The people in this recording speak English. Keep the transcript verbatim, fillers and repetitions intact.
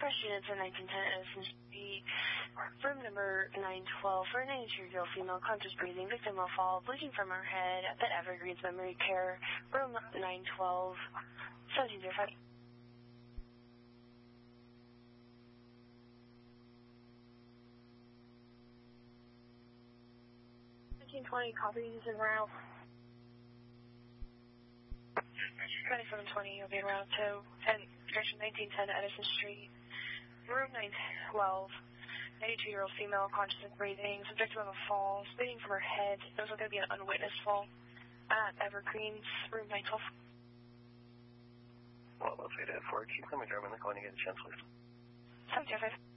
Crash units in nineteen ten Edison Street, room number nine twelve, for a ninety-two-year-old female, conscious breathing, victim of fall, bleeding from her head, at the Evergreens Memory Care, room nine twelve, seventeen oh five. nineteen twenty, copies en route. twenty-seven twenty, you'll be en route to direction nineteen ten Edison Street, room nine twelve, ninety-two-year-old female, conscious and breathing, victim of a fall, bleeding from her head. It was going to be an unwitnessed fall at Evergreens, room nine twelve. Well, let's wait at four. Keep coming, German. They're going to get a chance, please. seven two five.